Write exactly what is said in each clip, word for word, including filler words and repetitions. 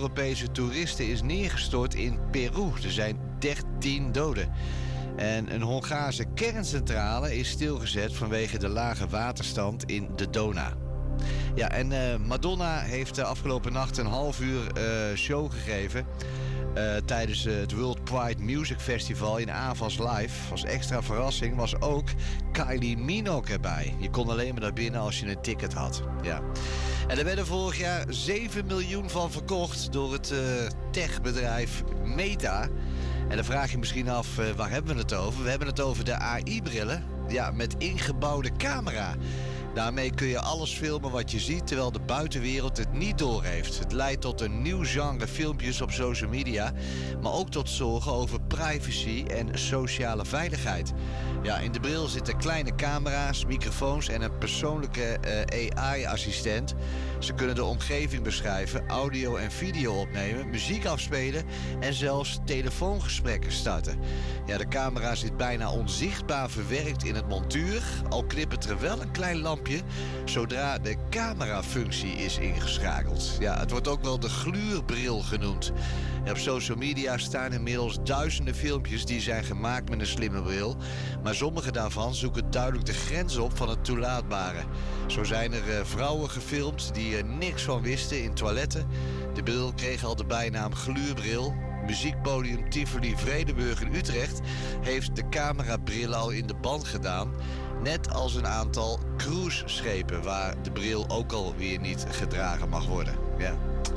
Europese toeristen is neergestort in Peru. Er zijn dertien doden. En een Hongaarse kerncentrale is stilgezet vanwege de lage waterstand in de Donau. Ja, en uh, Madonna heeft de afgelopen nacht een half uur uh, show gegeven uh, tijdens uh, het World Pride Music Festival in Avas Live. Als extra verrassing was ook Kylie Minogue erbij. Je kon alleen maar naar binnen als je een ticket had. Ja. En er werden vorig jaar zeven miljoen van verkocht door het uh, techbedrijf Meta. En dan vraag je misschien af, uh, waar hebben we het over? We hebben het over de A I-brillen, ja, met ingebouwde camera. Daarmee kun je alles filmen wat je ziet, terwijl de buitenwereld het niet doorheeft. Het leidt tot een nieuw genre filmpjes op social media, maar ook tot zorgen over privacy en sociale veiligheid. Ja, in de bril zitten kleine camera's, microfoons en een persoonlijke uh, A I-assistent. Ze kunnen de omgeving beschrijven, audio en video opnemen, muziek afspelen en zelfs telefoongesprekken starten. Ja, de camera zit bijna onzichtbaar verwerkt in het montuur, al knippert er wel een klein lampje zodra de camerafunctie is ingeschakeld. Ja, het wordt ook wel de gluurbril genoemd. Ja, op social media staan inmiddels duizenden filmpjes die zijn gemaakt met een slimme bril, maar sommige daarvan zoeken duidelijk de grens op van het toelaatbare. Zo zijn er uh, vrouwen gefilmd die er niks van wisten in toiletten. De bril kreeg al de bijnaam gluurbril. Muziekpodium Tivoli Vredenburg in Utrecht heeft de camerabril al in de band gedaan. Net als een aantal cruiseschepen waar de bril ook alweer niet gedragen mag worden. Ja.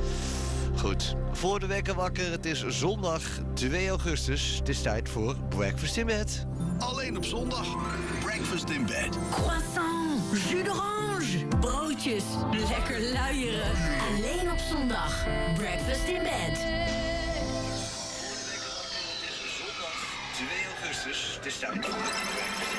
Goed, voor de wekker wakker. Het is zondag twee augustus. Het is tijd voor Breakfast in Bed. Alleen op zondag. Breakfast in Bed. Croissant, jus d'orange, broodjes, lekker luieren. Alleen op zondag. Breakfast in Bed. Voor de wekker wakker. Het is zondag twee augustus. Het is tijd voor Breakfast